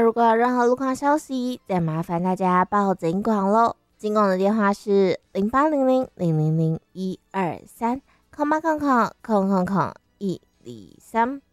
如果有任何路况消息，再麻烦大家报警广喽。警广的电话是0800000123，0800000123。